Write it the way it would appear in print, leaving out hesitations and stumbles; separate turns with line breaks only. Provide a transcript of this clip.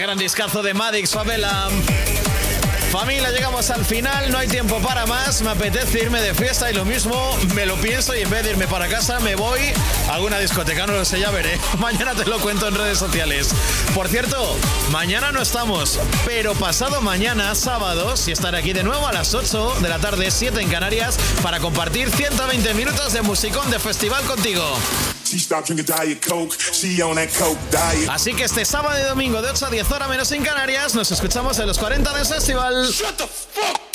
gran discazo de Maddix, Favela. Familia, llegamos al final, no hay tiempo para más. Me apetece irme de fiesta y lo mismo me lo pienso y en vez de irme para casa me voy a alguna discoteca, no lo sé, ya veré. Mañana te lo cuento en redes sociales. Por cierto, mañana no estamos, pero pasado mañana, sábado, sí estaré aquí de nuevo a las 8 de la tarde, 7 en Canarias, para compartir 120 minutos de musicón de festival contigo. Así que este sábado y domingo de 8 a 10 horas menos en Canarias nos escuchamos en los 40 del festival. Shut the fuck